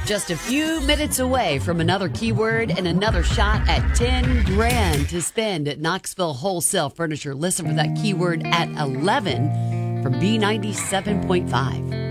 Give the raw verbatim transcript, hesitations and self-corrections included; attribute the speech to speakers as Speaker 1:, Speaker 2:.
Speaker 1: Just a few minutes away from another keyword and another shot at ten grand to spend at Knoxville Wholesale Furniture. Listen for that keyword at eleven from B ninety-seven point five.